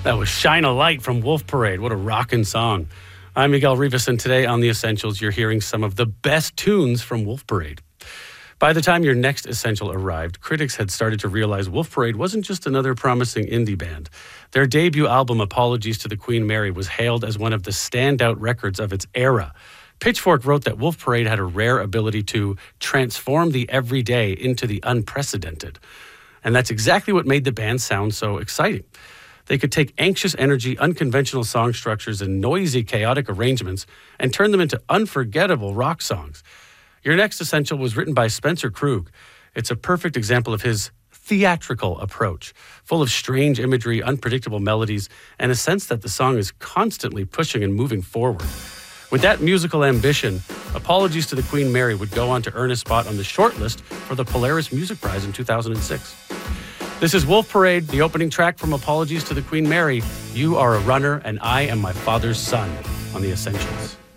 That was Shine a Light from Wolf Parade. What a rockin' song. I'm Miguel Rivas, and today on The Essentials, you're hearing some of the best tunes from Wolf Parade. By the time your next Essential arrived, critics had started to realize Wolf Parade wasn't just another promising indie band. Their debut album, Apologies to the Queen Mary, was hailed as one of the standout records of its era. Pitchfork wrote that Wolf Parade had a rare ability to transform the everyday into the unprecedented. And that's exactly what made the band sound so exciting. They could take anxious energy, unconventional song structures, and noisy, chaotic arrangements and turn them into unforgettable rock songs. Your next Essential was written by Spencer Krug. It's a perfect example of his theatrical approach, full of strange imagery, unpredictable melodies, and a sense that the song is constantly pushing and moving forward. With that musical ambition, Apologies to the Queen Mary would go on to earn a spot on the shortlist for the Polaris Music Prize in 2006. This is Wolf Parade, the opening track from Apologies to the Queen Mary. You are a runner, and I am my father's son on The Essentials.